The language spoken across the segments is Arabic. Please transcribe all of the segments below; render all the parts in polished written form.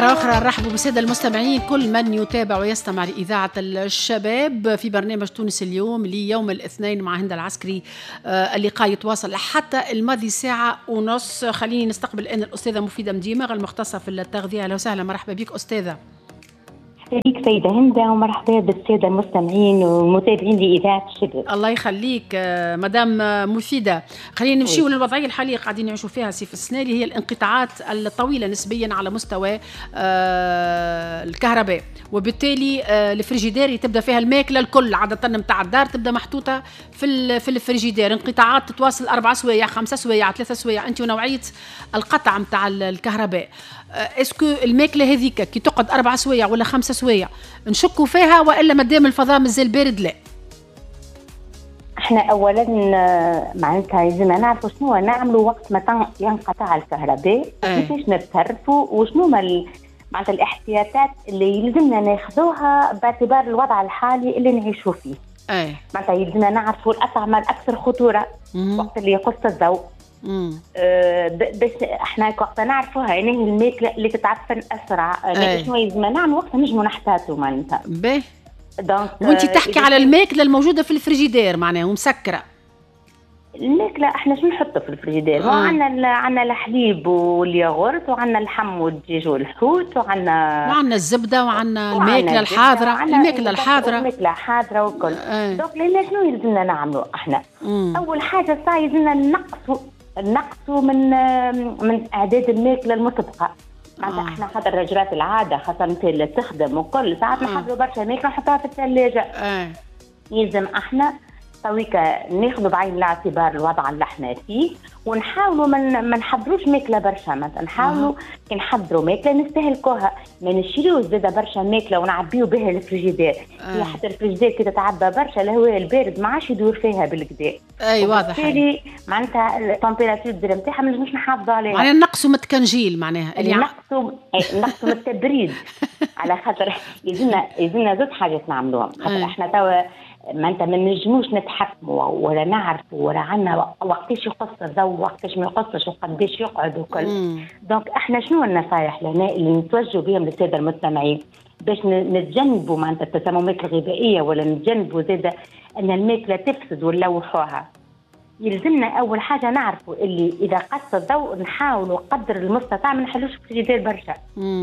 مرة أخرى نرحب بالسادة المستمعين كل من يتابع ويستمع لإذاعة الشباب في برنامج تونس اليوم ليوم الاثنين مع هند العسكري. اللقاء يتواصل حتى الماضي ساعة ونص. خليني نستقبل الآن الأستاذة مفيدة مديمة المختصة في التغذية. أهلا وسهلا، مرحبا بك أستاذة. بك سيدة هند ومرحبا بالسادة المستمعين والمتابعين لإذاعة الشباب. الله يخليك مدام مفيدة. خلينا نمشيو للوضعية الحالية قاعدين نعيشوا فيها سيف السنالي، هي الانقطاعات الطويلة نسبيا على مستوى الكهرباء، وبالتالي الفريجيدير تبدا فيها الماكلة الكل عادة نتاع الدار تبدا محطوطة في الفريجيدير. انقطاعات تتواصل 4 سوايع 5 سوايع 3 سوايع. انت ونوعية القطع نتاع الكهرباء، اسكو الماكلة هذيك كي تقعد 4 سوايع ولا 5 سوايع نشكوا فيها، والا مادام الفضاء مازال بارد لا؟ احنا اولا معناتها لازمنا نعرفوا شنو نعملوا وقت ما ينقطع الكهرباء، كيفاش نتصرفوا وشنو معناتها الاحتياطات اللي يلزمنا ناخذوها باعتبار الوضع الحالي اللي نعيشوا فيه. معناتها يلزمنا نعرفوا الاطعمه الاكثر خطوره وقت اللي يقص الضوء. بس احنا وقت نعرفوها يعني الماكله اللي تتعفن اسرع، شنو يلزمنا نعمل وقت نجموا نحتاطوا معناتها. وانت تحكي على الماكله الموجوده في الفريجيدير معناها ومسكره. الماكله احنا شنو نحطوا في الفريجيدير؟ عندنا الحليب والياغورت، وعندنا اللحم والدجاج والحوت، وعندنا الزبده، وعندنا الماكله الحاضره. الماكله حاضره وكل. دونك لينا شنو يلزمنا نعملوا احنا؟ اول حاجه صار يلزمنا نقصوا من اعداد الماكله المتبقى. معناتها احنا خاطر رجلات العاده خاصه مثل تخدم وكل ساعات نحضروا برشا ماكله نحطوها في الثلاجه. يلزم احنا تويكا ناخذوا بعين الاعتبار الوضع اللي احنا فيه، ونحاولوا ما نحضروش ماكله برشا. مثلا نحاولوا كي نحضروا ماكله نستهلكوها، ما نشريوش زاده برشا ماكله ونعبيو بها الفريجيدير. حتى الفريجيدير كي تتعبى برشا الهواء البارد ما عادش يدور فيها بالكدا. اي واضح. بالتالي معناتها التمبيراتور نتاعها ما نجموش نحافظوا عليها. معناها نقصوا من التكنجيل، معناها اللي نقصوا من التبريد. على خاطر يلزمنا زوج حاجات نعملوهم. خاطر احنا توا ما انت ما نجموش نتحكموا ولا نعرفوا ولا عنا وقتاش يقص الضوء وقتاش ما يقصش وقداش يقعد وكل. دونك احنا شنو النصائح لنا اللي نتوجهوا بهم للساده المستمعين باش نتجنبوا معناتها التسممات الغذائيه، ولا نتجنبوا زاده ان الماكله تفسد ونلوحوها؟ يلزمنا اول حاجه نعرفوا اللي اذا قص الضوء نحاولوا قدر المستطاع ما نحلوش الفريجيدير برشا.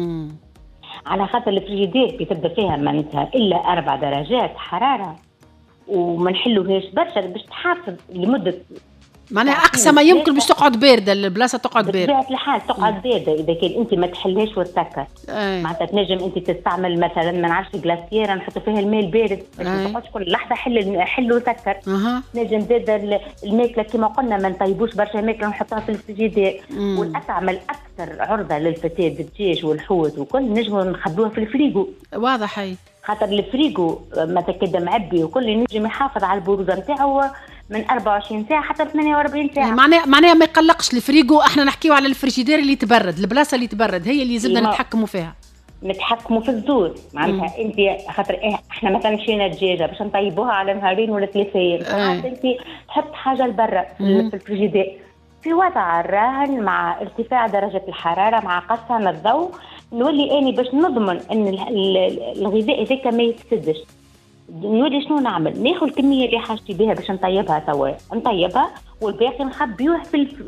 على خاطر الفريجيدير بتبدا فيها معناتها الا 4 درجات حراره، وما نحلوهاش برشا باش تحافظ لمده معناها اقصى ما يمكن باش تقعد بارده البلاصه، تقعد بارده بطبيعه الحال تقعد بارده. اذا كان انت ما تحلهاش وتسكر معناتها تنجم انت تستعمل مثلا ما نعرفش جلاسيير نحطوا فيها الماء البارد، ما تقعدش كل لحظه حل وسكر. نجم زاد الماكله كما قلنا ما نطيبوش برشا ماكله نحطوها في الفريجيدير. والاطعمه الاكثر عرضه للفتات الدجاج والحوت وكل نجموا نخبوها في الفريجو. واضح. هي خاطر الفريجو متى كده معبي وكل ينجم يحافظ على البروده نتاعو من 24 ساعه حتى 48 ساعه. معناها ما يقلقش الفريجو. احنا نحكيو على الفريجيدير اللي تبرد، البلاصه اللي تبرد هي اللي زدنا نتحكموا فيها. نتحكموا في الزود معناتها انت خاطر احنا مثلا مشينا دجاجه باش نطيبوها على نهارين ولا 3 ايام. انت تحط حاجه لبرا في الفريجيدير في وضع الراهن مع ارتفاع درجه الحراره مع قصان الضوء، نولي اني باش نضمن ان الغذاء هذاك ما يفسدش. نولي شنو نعمل؟ ناخذ الكميه اللي حاجتي بها باش نطيبها توا نطيبها، والباقي نخبيوه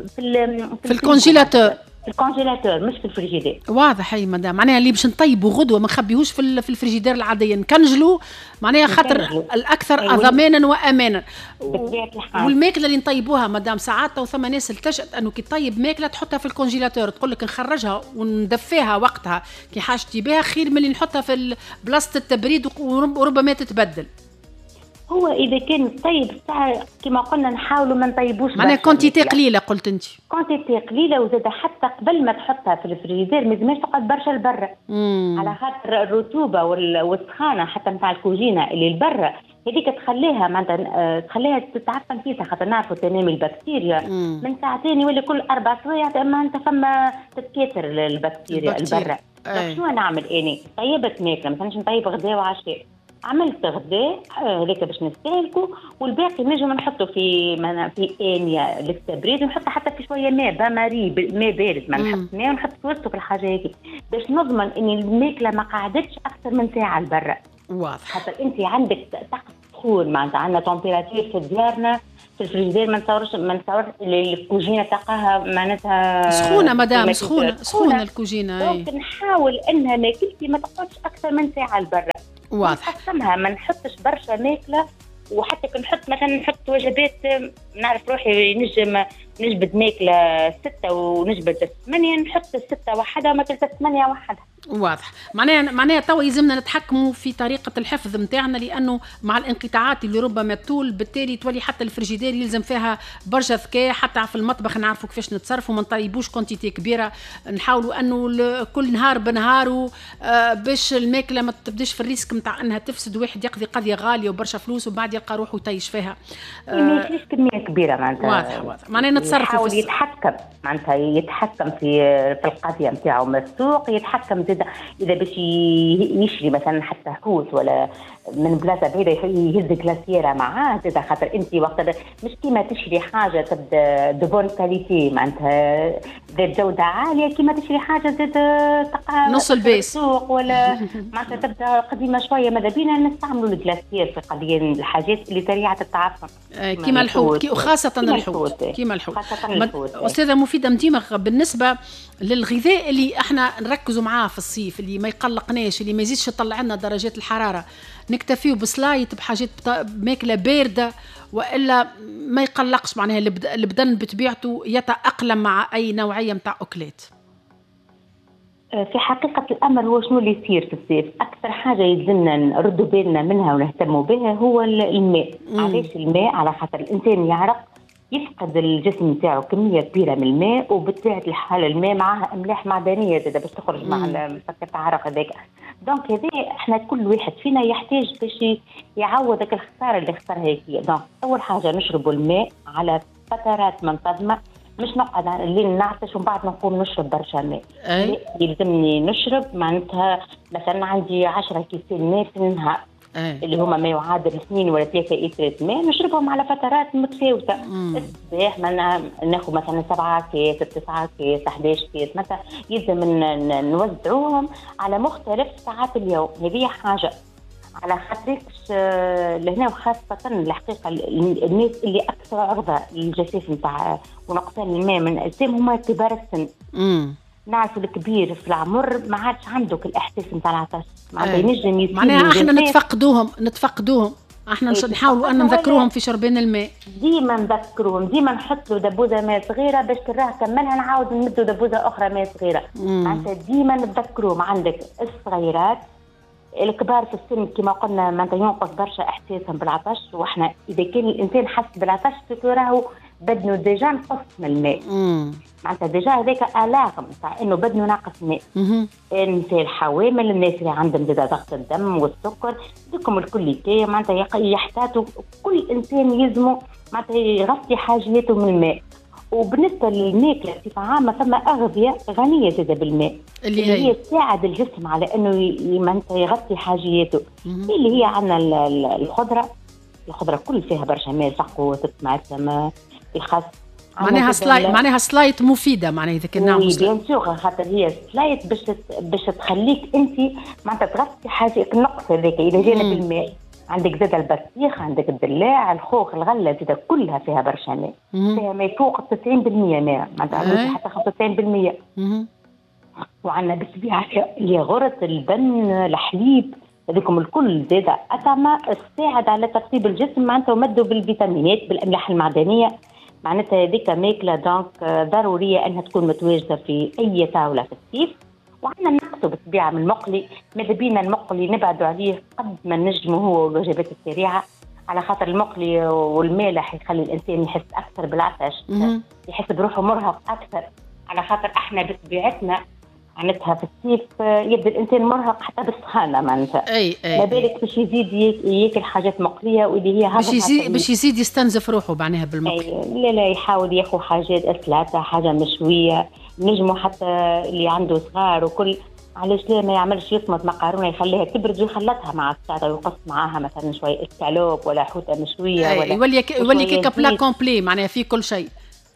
في الكونجيلاتور. في الكونجيلاتور مش في الفريجيدير. واضح. هي مدام معناها اللي باش نطيبوا غدوه ما نخبيوش في الفريجيدير العاديه، نكنجلوا معناها خاطر الاكثر ضمانا وامانا. والماكله اللي نطيبوها مدام ساعات وثم ناس التجأت انه كي تطيب ماكله تحطها في الكونجيلاتور، تقول لك نخرجها وندفيها وقتها كي حاجتي بها خير من اللي نحطها في بلاصه التبريد وربما تتبدل. هو اذا كان طيب الساعه كما قلنا نحاولوا ما نطيبوش معناها كونتيتي قليله. قلت انت كونتيتي قليله، وزاد حتى قبل ما تحطها في الفريزير ما لازمش تقعد برشا لبرا على خاطر الرطوبه والسخانه حتى نتاع الكوجينه اللي لبرا هذيك تخليها معناتها تخليها تتعفن فيها. خاطر نعرفوا تنامي البكتيريا من ساعتين يولي كل 4 سوايع اما انت فما تتكاثر البكتيريا لبرا. شنو نعمل اني؟ طيبت ماكله مثلا نطيب غداء وعشاء، عملت غداء هذاك باش نستهلكوا، والباقي نجم نحطه في انيه للتبريد، ونحط حتى في شويه ماء باماري ماء بارد ما نحط ماء ونحط في وسطه في الحاجه هذه باش نضمن ان الماكله ما قعدتش اكثر من ساعه لبرا. واضح. خاطر انت عندك طقس سخون، معناتها عندنا تمبيراتور في ديارنا في الفريجيدير ما نتصورش الكوجينه تلقاها معناتها سخونه مدام، سخونه الكوجينه. دونك نحاول انها ماكلتي ما تقعدش اكثر من ساعه لبرا. واضح. نقسمها، ما نحطش برشا ماكله، وحتى كي نحط مثلا نحط وجبات نعرف روحي نجبد ماكله 6 ونجبد 8، نحط 6 وحدها وماكلة 8 وحدها. واضح. معناها توا يلزمنا نتحكموا في طريقه الحفظ نتاعنا، لانه مع الانقطاعات اللي ربما تطول بالتالي تولي حتى الفريجيدير يلزم فيها برشا ذكاء، حتى في المطبخ نعرفوا كيفاش نتصرفوا، ما نطيبوش كونتيتي كبيره، نحاولوا انه كل نهار بنهاره باش الماكله ما تبداش في الريسك نتاع انها تفسد، واحد يقضي قضيه غاليه وبرشا فلوس وبعد يلقى روحه يطيش فيها. ما فيش كميه كبيره معناتها. واضح. معناها نتصرفوا، يحاول يتحكم، معناتها يتحكم في القضيه نتاعو مسوق، يتحكم إذا باش يشري مثلا حتى حوت ولا من بلاصه بعيده يهز كلاسيره معاه زاد، خاطر انت وقت مش كيما تشري حاجه تبدا دو بون كاليتي معناتها ذات جوده عاليه، كيما تشري حاجه زاد تلقاها نص البيس السوق ولا معناتها تبدا قديمه شويه. ماذا بينا نستعملوا الكلاسير في قضيه الحاجات اللي سريعه التعفن كيما الحوت، وخاصه الحوت كيما الحوت. استاذه مفيده مديمه، بالنسبه للغذاء اللي احنا نركزوا معاه في الصيف، اللي ما يقلقناش، اللي ما يزيدش يطلع لنا درجات الحراره، نكتفيو بسلايط بحاجات ماكله بارده والا ما يقلقش؟ معناها البدن بطبيعته يتأقلم مع اي نوعيه نتاع اكلات. في حقيقه الامر هو شنو اللي يصير في الصيف؟ اكثر حاجه يلزمنا نردوا بالنا منها ونهتموا بها هو الماء. علاش الماء؟ على خاطر الانسان يعرق، يفقد الجسم نتاعو كميه كبيره من الماء، وبطبيعه الحال الماء معها املاح معدنيه زاده باش تخرج مع مسكر العرق هذاك. دونك هذا احنا كل واحد فينا يحتاج باش يعوض داك الخساره اللي خسرها هيك. دونك اول حاجه نشربوا الماء على فترات منتظمه، مش نقعد الليل نعطش ومن بعد نقوم نشرب برشا ماء. يلزمني نشرب معناتها مثلا عندي 10 كيسين ماء في النهار، اللي هما ما يعادل 2 ولا 3 لترات ماء، نشربهم على فترات متفاوته. الصباح ناخذ مثلا 7 كاس 9 كاس 11 كاس مثلا، يلزم نوزعوهم على مختلف ساعات اليوم. هذه حاجه على خاطرش لهنا، وخاصه الحقيقه الناس اللي اكثر عرضه للجفاف نتاع ونقصان الماء من الاجسام هما كبار السن. نعرف الكبير في العمر ما عادش عندك الاحساس نتاع العطش، معناتها ينجم يصير معناها احنا نتفقدوهم احنا نحاولوا ان نذكروهم في شربين الماء. ديما نذكروهم، ديما نحط له دبوزه ماء صغيره باش كراه كملها نعاود نمدوا دبوزه اخرى ماء صغيره. معناتها ديما نذكروهم. عندك الصغيرات، الكبار في السن كما قلنا معناتها ينقص برشا احساسهم بالعطش، واحنا اذا كان الانسان حس بالعطش راهو بدنه ديجا نقص من الماء. معناتها ديجا هذاك الاغم تاع انه بدنه ناقص ماء. النساء الحوامل، الناس اللي عندهم زاد ضغط الدم والسكر، دوكم الكل معناتها يحتاجوا، كل انسان يلزمه معناتها يغطي حاجياته من الماء. وبالنسبه للماكله بصفه عامه ثم اغذيه غنيه زاده بالماء اللي هي تساعد الجسم على انه معناتها يغطي حاجياته. اللي هي عندنا الخضره كل فيها برشا ماء، الفقوس، الطماطم، الخس. معناها سلايت مفيده، معناها اذا كنا نعمل بيان سور، خاطر هي سلايت باش تخليك انت معناتها تغطي حاجه النقص هذاك. اذا جينا بالماء عندك زاد البطيخ، عندك الدلاع، الخوخ، الغله، زاد كلها فيها برشا ماء، فيها ما فوق 90% ماء، معناتها حتى 95%. وعندنا بالطبيعه الياغورت، اللبن، الحليب، هذوكم الكل زاد اطعمه تساعد على ترطيب الجسم معناتها ومده بالفيتامينات بالاملاح المعدنيه. معناتها هذيك ماكله دونك ضروريه انها تكون متواجده في اي طاوله في الصيف. وعندنا نقصه بالطبيعه من المقلي، ماذا بينا المقلي نبعدوا عليه قد ما نجموا، هو والوجبات السريعه، على خاطر المقلي والمالح يخلي الانسان يحس اكثر بالعطش، يحس بروحه مرهق اكثر، على خاطر احنا بطبيعتنا معناتها في الصيف يبدا الانسان مرهق حتى بالسخانه معناتها. ما بالك باش يزيد ياكل حاجات مقليه واللي هي باش يزيد يستنزف روحه معناها بالمقلي. لا يحاول ياخذ حاجات سلطه، حاجه مشويه، نجموا حتى اللي عنده صغار وكل، علاش لا ما يعملش يطمط مقارونه يخليها تبرد ويخلطها مع السلطه ويقص معاها مثلا شويه اسكالوب ولا حوته مشويه ولا يولي كيكه بلا كومبلي معناها فيه كل شيء.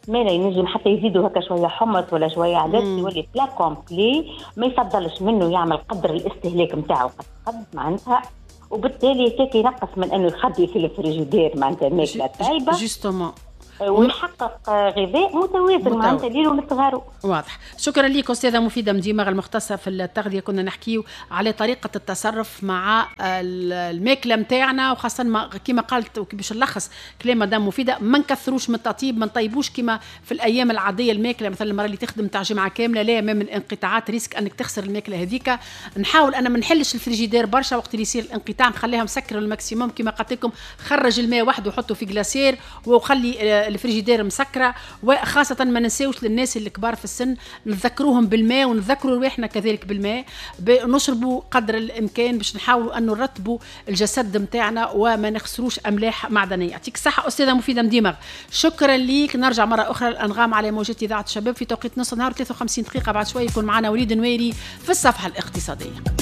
مالا ينجم حتى يزيدوا هكا شويه حمص ولا شويه عدس يولي بلا كومبلي، ما يفضلش منه يعمل قدر الاستهلاك نتاعو قد معناتها، وبالتالي هيك ينقص من انه يخبي في الفريجيدير معناتها ماكله طيبه جوستومون، ويحقق غذاء متوازن معناتها ليل ونهار. واضح. شكرا لك استاذه مفيده مديمه المختصه في التغذيه. كنا نحكيو على طريقه التصرف مع الماكله نتاعنا، وخاصه كما قالت باش نلخص كلام مدام مفيده، ما نكثروش من التطيب، ما نطيبوش كما في الايام العاديه الماكله، مثلا المره اللي تخدم تاع جمعه كامله لا امام الانقطاعات ريسك انك تخسر الماكله هذيك. نحاول انا ما نحلش الفريجيدير برشا وقت اللي يصير الانقطاع، نخليها مسكره الماكسيموم كما قلت لكم. خرج الماء وحده وحطه في جلاسير وخلي الفريجيدير مسكره، وخاصه ما ننساوش للناس الكبار في السن نذكروهم بالماء ونذكروا رواحنا كذلك بالماء، نشربوا قدر الامكان باش نحاولوا انه نرتبوا الجسد نتاعنا وما نخسروش املاح معدنيه. يعطيك الصحه استاذه مفيده مديمغ، شكرا ليك. نرجع مره اخرى الانغام على موجات اذاعه الشباب في توقيت نص نهار 53 دقيقه. بعد شويه يكون معنا وليد نويري في الصفحه الاقتصاديه.